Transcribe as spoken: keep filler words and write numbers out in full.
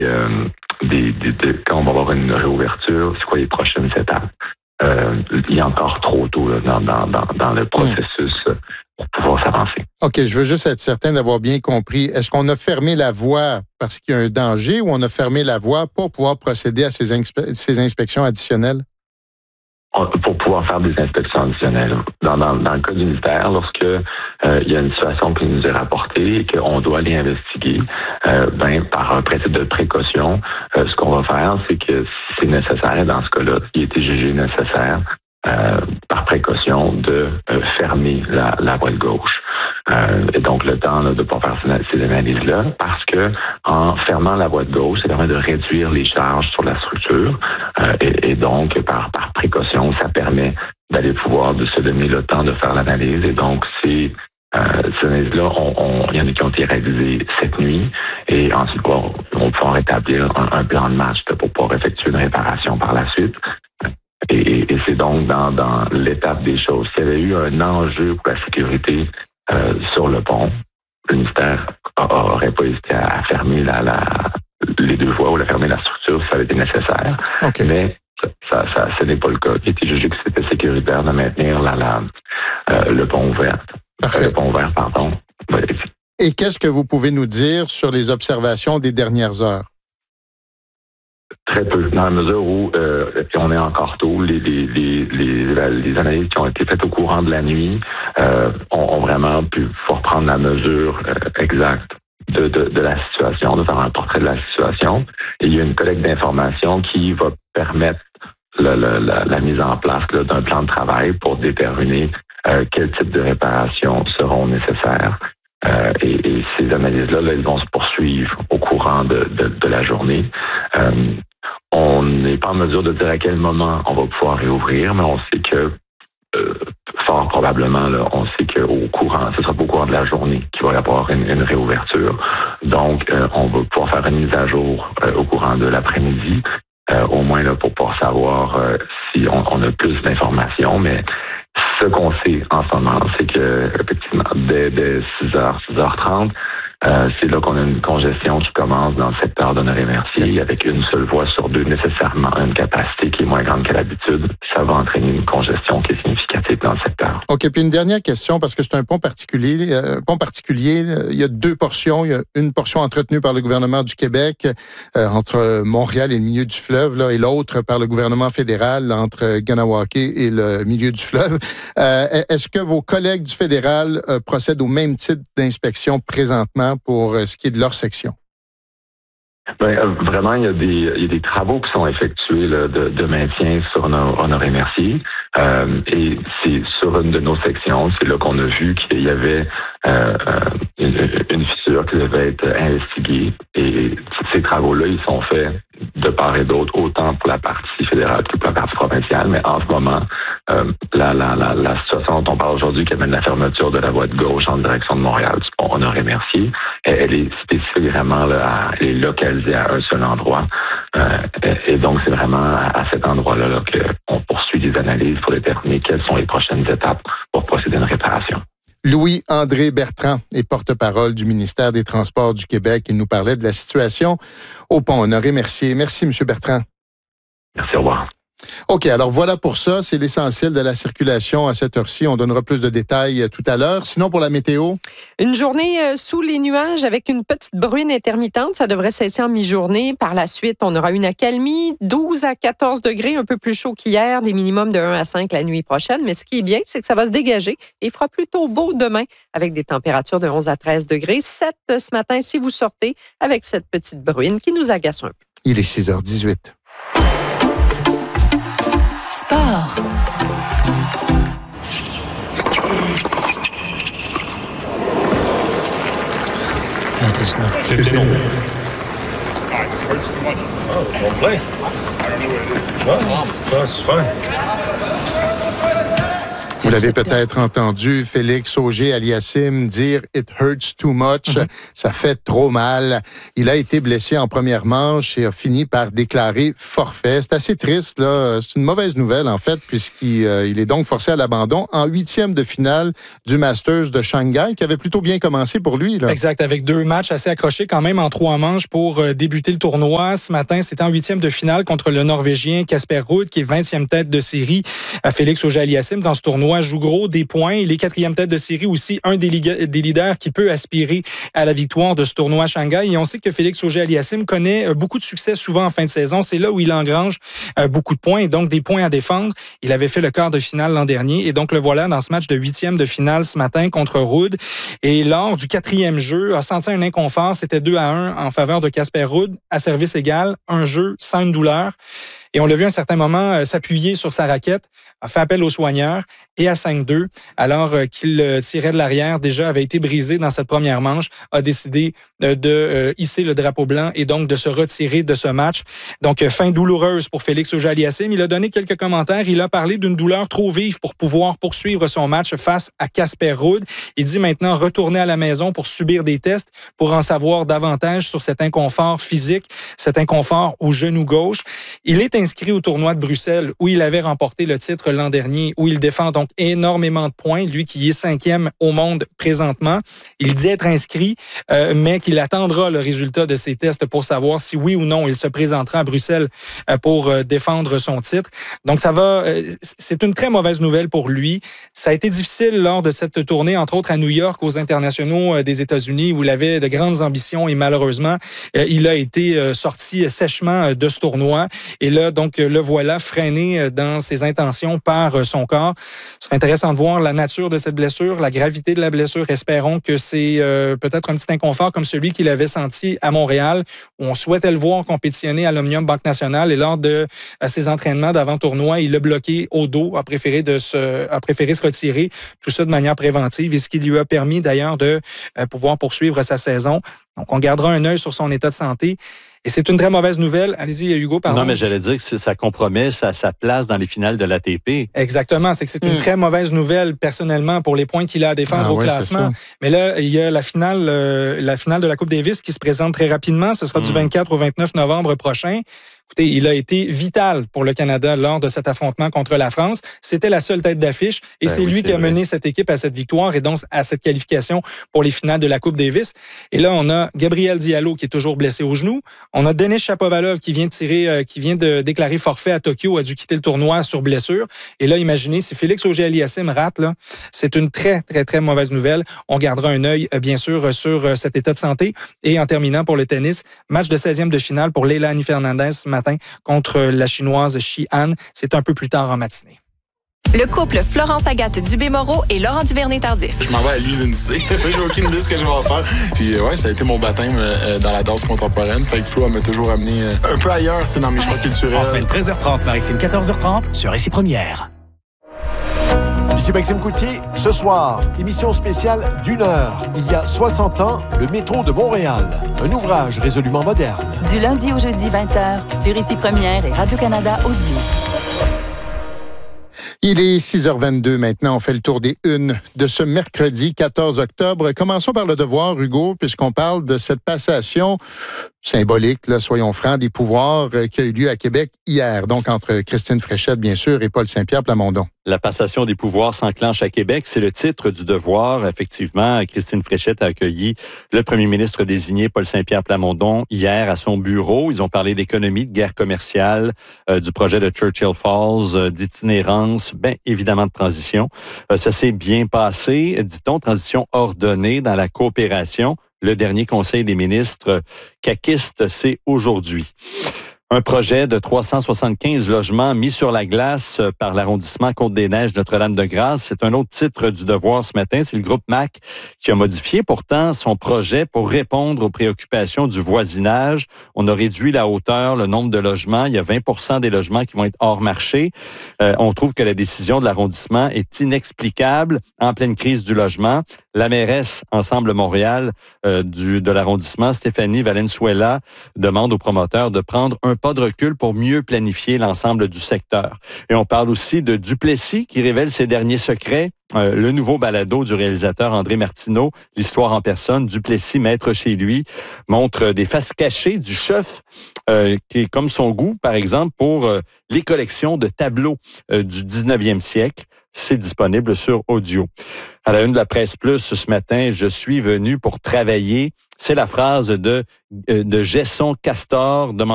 euh, des, des, des, quand on va avoir une réouverture, c'est quoi les prochaines étapes. Euh, il est encore trop tôt là, dans, dans, dans, dans le processus mmh. pour pouvoir s'avancer. OK, je veux juste être certain d'avoir bien compris. Est-ce qu'on a fermé la voie parce qu'il y a un danger ou on a fermé la voie pour pouvoir procéder à ces, inspe- ces inspections additionnelles? Pour pouvoir faire des inspections additionnelles. Dans, dans, dans le cas du militaire, lorsque euh, il y a une situation qui nous est rapportée et qu'on doit aller investiguer, euh, ben, par un principe de précaution, euh, ce qu'on va faire, c'est que si c'est nécessaire, et dans ce cas-là, il a été jugé nécessaire, euh, par précaution, de euh, fermer la, la voie de gauche. Euh, et donc, le temps là, de ne pas faire ces, ces analyses-là, parce que en fermant la voie de gauche, ça permet de réduire les charges sur la structure. Euh, et, et donc, par, par précaution, ça permet d'aller pouvoir de se donner le temps de faire l'analyse. Et donc, c'est euh, ces analyses-là, on, on, il y en a qui ont été réalisées cette nuit. Et ensuite, on, on va pouvoir établir un, un plan de match pour pouvoir effectuer une réparation par la suite. Et, et c'est donc dans, dans l'étape des choses. S'il y avait eu un enjeu pour la sécurité euh, sur le pont, le ministère n'aurait pas hésité à fermer la, la, les deux voies ou à fermer la structure si ça avait été nécessaire. Okay. Mais ça, ça, ce n'est pas le cas. Il était jugé que c'était sécuritaire de maintenir la, la, euh, le pont ouvert. Euh, le pont ouvert, pardon. Ouais. Et qu'est-ce que vous pouvez nous dire sur les observations des dernières heures? Très peu, dans la mesure où euh, on est encore tôt. Les, les, les, les, les analyses qui ont été faites au courant de la nuit euh, ont, ont vraiment pu pouvoir prendre la mesure euh, exacte de, de, de la situation, de faire un portrait de la situation. Et il y a une collecte d'informations qui va permettre le, le, la, la mise en place là, d'un plan de travail pour déterminer euh, quel type de réparations seront nécessaires. Euh, et, et ces analyses-là, là, elles vont se poursuivre au courant de, de, de la journée. Euh, on n'est pas en mesure de dire à quel moment on va pouvoir réouvrir, mais on sait que euh, fort probablement, là, on sait qu'au courant, ce sera pas au courant de la journée qu'il va y avoir une, une réouverture. Donc, euh, on va pouvoir faire une mise à jour euh, au courant de l'après-midi, euh, au moins là, pour pouvoir savoir euh, si on, on a plus d'informations, mais ce qu'on sait en ce moment, c'est que effectivement, dès, dès six heures, six heures trente, euh, c'est là qu'on a une congestion qui commence dans le secteur d'Honoré-Mercier, avec une seule voie sur deux, nécessairement une capacité qui est moins grande qu'à l'habitude. Ça va entraîner une congestion qui est significative dans le secteur. OK, puis une dernière question, parce que c'est un pont particulier. Euh, pont particulier, il y a deux portions. Il y a une portion entretenue par le gouvernement du Québec euh, entre Montréal et le milieu du fleuve, là, et l'autre par le gouvernement fédéral entre Kanawake et le milieu du fleuve. Euh, est-ce que vos collègues du fédéral euh, procèdent au même type d'inspection présentement pour ce qui est de leur section? Ben, vraiment, il y a des, il y a des travaux qui sont effectués là, de, de maintien sur Honoré-Mercier. Euh, et c'est sur une de nos sections, c'est là qu'on a vu qu'il y avait euh, une, une fissure qui devait être investiguée. Et ces travaux-là, ils sont faits de part et d'autre, autant pour la partie fédérale que pour la partie provinciale. Mais en ce moment, euh, la, la, la, la situation dont on parle aujourd'hui, qui amène la fermeture de la voie de gauche en direction de Montréal, du pont Honoré-Mercier, elle est spécifique vraiment, là, à, elle est localisée à un seul endroit. Euh, et donc, c'est vraiment à, à cet endroit-là là, qu'on poursuit des analyses pour déterminer quelles sont les prochaines étapes pour procéder à une réparation. Louis-André Bertrand est porte-parole du ministère des Transports du Québec. Il nous parlait de la situation au pont Honoré-Mercier. Merci, M. Bertrand. Merci, au revoir. OK, alors voilà pour ça. C'est l'essentiel de la circulation à cette heure-ci. On donnera plus de détails tout à l'heure. Sinon, pour la météo? Une journée sous les nuages avec une petite bruine intermittente. Ça devrait cesser en mi-journée. Par la suite, on aura une accalmie. douze à quatorze degrés, un peu plus chaud qu'hier. Des minimums de un à cinq la nuit prochaine. Mais ce qui est bien, c'est que ça va se dégager. Et il fera plutôt beau demain avec des températures de onze à treize degrés. sept ce matin si vous sortez avec cette petite bruine qui nous agace un peu. Il est six heures dix-huit. Sport. That is not fifteen. Ah, it hurts too much. Oh, don't play. I don't know what it is. Well, that's fine. l'avez peut-être entendu Félix Auger-Aliassime dire « It hurts too much mm-hmm. », ça fait trop mal. Il a été blessé en première manche et a fini par déclarer forfait. C'est assez triste, là. C'est une mauvaise nouvelle, en fait, puisqu'il euh, il est donc forcé à l'abandon en huitième de finale du Masters de Shanghai, qui avait plutôt bien commencé pour lui, là. Exact, avec deux matchs assez accrochés quand même en trois manches pour euh, débuter le tournoi. Ce matin, c'était en huitième de finale contre le Norvégien Casper Ruud, qui est vingtième tête de série. À Félix Auger-Aliassime, dans ce tournoi, joue gros des points. Il est quatrième tête de série aussi, un des, liga- des leaders qui peut aspirer à la victoire de ce tournoi à Shanghai. Et on sait que Félix Auger-Aliassime connaît beaucoup de succès souvent en fin de saison. C'est là où il engrange euh, beaucoup de points et donc des points à défendre. Il avait fait le quart de finale l'an dernier et donc le voilà dans ce match de huitième de finale ce matin contre Ruud. Et lors du quatrième jeu, a senti un inconfort. C'était deux à un en faveur de Casper Ruud à service égal, un jeu sans une douleur. Et on l'a vu à un certain moment euh, s'appuyer sur sa raquette, a fait appel aux soigneurs et à cinq deux, alors euh, qu'il euh, tirait de l'arrière, déjà avait été brisé dans cette première manche, a décidé euh, de euh, hisser le drapeau blanc et donc de se retirer de ce match. Donc, euh, fin douloureuse pour Félix Auger-Aliassime. Il a donné quelques commentaires. Il a parlé d'une douleur trop vive pour pouvoir poursuivre son match face à Casper Ruud. Il dit maintenant retourner à la maison pour subir des tests, pour en savoir davantage sur cet inconfort physique, cet inconfort au genou gauche. Il est inscrit au tournoi de Bruxelles où il avait remporté le titre l'an dernier, où il défend donc énormément de points, lui qui est cinquième au monde présentement. Il dit être inscrit, euh, mais qu'il attendra le résultat de ses tests pour savoir si oui ou non il se présentera à Bruxelles euh, pour euh, défendre son titre. Donc ça va, euh, c'est une très mauvaise nouvelle pour lui. Ça a été difficile lors de cette tournée, entre autres à New York, aux internationaux euh, des États-Unis, où il avait de grandes ambitions et malheureusement, euh, il a été euh, sorti sèchement euh, de ce tournoi. Et là, donc, le voilà freiné dans ses intentions par son corps. Ce serait intéressant de voir la nature de cette blessure, la gravité de la blessure. Espérons que c'est euh, peut-être un petit inconfort comme celui qu'il avait senti à Montréal, où on souhaitait le voir compétitionner à l'Omnium Banque Nationale. Et lors de à ses entraînements d'avant-tournoi, il l'a bloqué au dos, a préféré, de se, a préféré se retirer, tout ça de manière préventive, et ce qui lui a permis d'ailleurs de euh, pouvoir poursuivre sa saison. Donc, on gardera un œil sur son état de santé. Et c'est une très mauvaise nouvelle. Allez-y, Hugo, pardon. Non, mais j'allais dire que ça compromet sa, sa place dans les finales de l'A T P. Exactement. C'est que c'est une mmh. très mauvaise nouvelle, personnellement, pour les points qu'il a à défendre ah, au ouais, classement. Mais là, il y a la finale, euh, la finale de la Coupe Davis qui se présente très rapidement. Ce sera mmh. du vingt-quatre au vingt-neuf novembre prochain. Écoutez, il a été vital pour le Canada lors de cet affrontement contre la France. C'était la seule tête d'affiche et ben c'est oui, lui c'est qui a vrai. mené cette équipe à cette victoire et donc à cette qualification pour les finales de la Coupe Davis. Et là, on a Gabriel Diallo qui est toujours blessé au genou. On a Denis Shapovalov qui vient de tirer, euh, qui vient de déclarer forfait à Tokyo, a dû quitter le tournoi sur blessure. Et là, imaginez, si Félix Auger-Aliassime rate, là, c'est une très, très, très mauvaise nouvelle. On gardera un œil, euh, bien sûr, sur euh, cet état de santé. Et en terminant pour le tennis, match de seizième de finale pour Leilani Fernandez ce matin contre la Chinoise Shi Han. C'est un peu plus tard en matinée. Le couple Florence Agathe Dubé-Moreau et Laurent Duvernay-Tardif. Je m'en vais à l'usine C. J'ai aucune idée de ce que je vais en faire. Puis ouais, ça a été mon baptême euh, dans la danse contemporaine. Fait que Flo, elle m'a toujours amené euh, un peu ailleurs, tu sais, dans mes choix culturels. En semaine treize heures trente, Maritime quatorze heures trente, sur Ici Première. Ici Maxime Coutier. Ce soir, émission spéciale d'une heure. Il y a soixante ans, le métro de Montréal. Un ouvrage résolument moderne. Du lundi au jeudi, vingt heures, sur Ici Première et Radio-Canada Audio. Il est six heures vingt-deux maintenant. On fait le tour des unes de ce mercredi quatorze octobre. Commençons par le devoir, Hugo, puisqu'on parle de cette passation symbolique, là, soyons francs, des pouvoirs euh, qui a eu lieu à Québec hier. Donc, entre Christine Fréchette, bien sûr, et Paul Saint-Pierre Plamondon. La passation des pouvoirs s'enclenche à Québec. C'est le titre du devoir. Effectivement, Christine Fréchette a accueilli le premier ministre désigné, Paul Saint-Pierre Plamondon, hier à son bureau. Ils ont parlé d'économie, de guerre commerciale, euh, du projet de Churchill Falls, euh, d'itinérance, bien évidemment de transition. Euh, ça s'est bien passé, dit-on, transition ordonnée dans la coopération. Le dernier conseil des ministres caquiste, c'est aujourd'hui. Un projet de trois cent soixante-quinze logements mis sur la glace par l'arrondissement Côte-des-Neiges Notre-Dame-de-Grâce. C'est un autre titre du devoir ce matin. C'est le groupe M A C qui a modifié pourtant son projet pour répondre aux préoccupations du voisinage. On a réduit la hauteur, le nombre de logements. Il y a vingt pour cent des logements qui vont être hors marché. Euh, on trouve que la décision de l'arrondissement est inexplicable en pleine crise du logement. La mairesse Ensemble Montréal euh, du, de l'arrondissement, Stéphanie Valenzuela, demande aux promoteurs de prendre un pas de recul pour mieux planifier l'ensemble du secteur. Et on parle aussi de Duplessis qui révèle ses derniers secrets. Euh, le nouveau balado du réalisateur André Martineau, l'histoire en personne, Duplessis, maître chez lui, montre des faces cachées du chef euh, qui est comme son goût, par exemple, pour euh, les collections de tableaux euh, du dix-neuvième siècle. C'est disponible sur audio. À la une de la Presse Plus ce matin, je suis venu pour travailler. C'est la phrase de, de Gesson Castor, demandant